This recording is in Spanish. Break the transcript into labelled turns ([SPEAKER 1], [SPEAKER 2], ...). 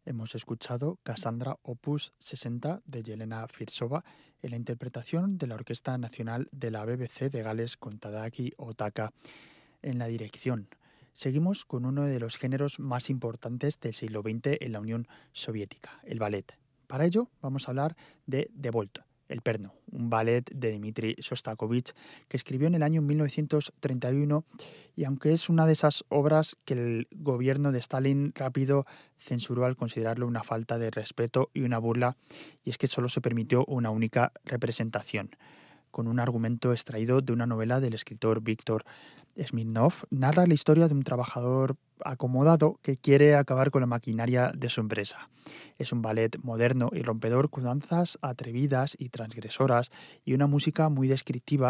[SPEAKER 1] Hemos escuchado Cassandra Opus 60 de Yelena Firsova en la interpretación de la Orquesta Nacional de la BBC de Gales con Tadaki Otaka en la dirección. Seguimos con uno de los géneros más importantes del siglo XX en la Unión Soviética, el ballet. Para ello vamos a hablar de The Volt, El Perno, un ballet de Dmitri Shostakovich que escribió en el año 1931 y aunque es una de esas obras que el gobierno de Stalin rápido censuró al considerarlo una falta de respeto y una burla, y es que solo se permitió una única representación. Con un argumento extraído de una novela del escritor Víctor Smirnov, narra la historia de un trabajador acomodado que quiere acabar con la maquinaria de su empresa. Es un ballet moderno y rompedor con danzas atrevidas y transgresoras y una música muy descriptiva